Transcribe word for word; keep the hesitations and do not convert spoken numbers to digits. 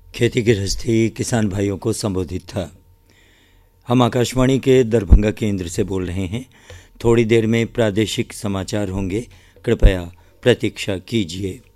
खेती गृहस्थी किसान भाइयों को संबोधित था। हम आकाशवाणी के दरभंगा केंद्र से बोल रहे हैं। थोड़ी देर में प्रादेशिक समाचार होंगे, कृपया प्रतीक्षा कीजिए।